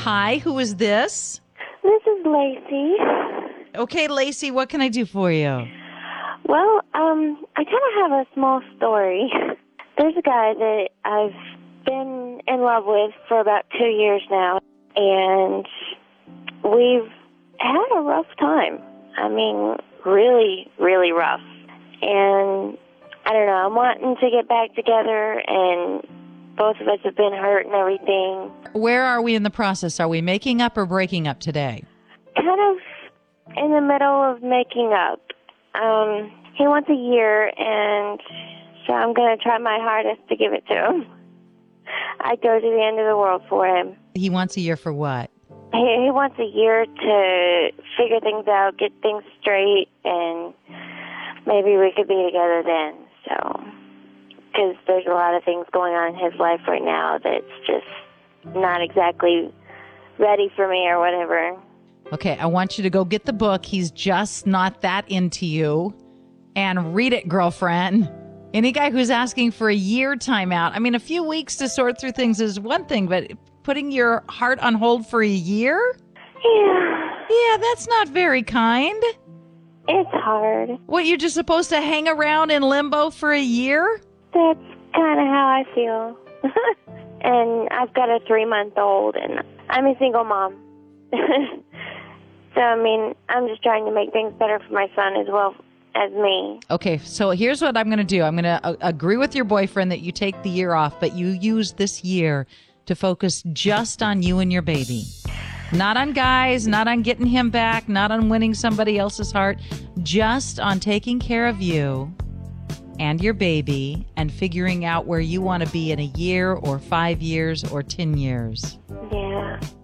Hi, who is this? This is Lacey. Okay, Lacey, what can I do for you? Well, I kind of have a small story. There's a guy that I've been in love with for about 2 years now, and we've had a rough time. I mean, really, really rough. And I don't know, I'm wanting to get back together, and both of us have been hurt and everything. Where are we in the process? Are we making up or breaking up today? Kind of in the middle of making up. He wants a year, and so I'm going to try my hardest to give it to him. I'd go to the end of the world for him. He wants a year for what? He wants a year to figure things out, get things straight, and maybe we could be together then. So, because there's a lot of things going on in his life right now that's just not exactly ready for me or whatever. Okay, I want you to go get the book. He's just not that into you. And read it, girlfriend. Any guy who's asking for a year timeout, I mean, a few weeks to sort through things is one thing, but putting your heart on hold for a year? Yeah. Yeah, that's not very kind. It's hard. What, you're just supposed to hang around in limbo for a year? That's kind of how I feel. And I've got a 3-month-old, and I'm a single mom. So, I mean, I'm just trying to make things better for my son as well as me. Okay, so here's what I'm going to do. I'm going to agree with your boyfriend that you take the year off, but you use this year to focus just on you and your baby. Not on guys, not on getting him back, not on winning somebody else's heart, just on taking care of you and your baby and figuring out where you want to be in a year or 5 years or 10 years. Yeah.